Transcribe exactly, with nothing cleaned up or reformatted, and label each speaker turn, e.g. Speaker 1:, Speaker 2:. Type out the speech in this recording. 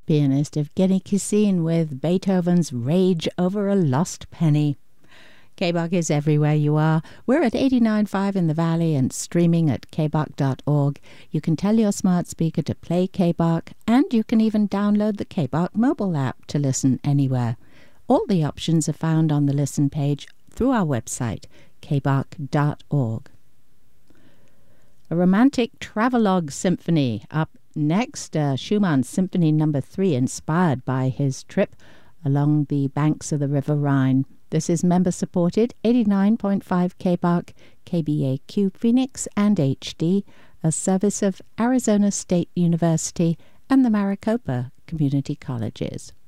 Speaker 1: Pianist Evgeny Kissin with Beethoven's Rage Over a Lost Penny. K-Bach is everywhere you are. We're at eighty-nine point five in the Valley and streaming at k bach dot org. You can tell your smart speaker to play K-Bach, and you can even download the K-Bach mobile app to listen anywhere. All the options are found on the listen page through our website, k bach dot org. A romantic travelogue symphony up next, uh, Schumann's Symphony Number Three, inspired by his trip along the banks of the River Rhine. This is member-supported, eighty-nine point five K-Bach, K B A Q Phoenix and H D, a service of Arizona State University and the Maricopa Community Colleges.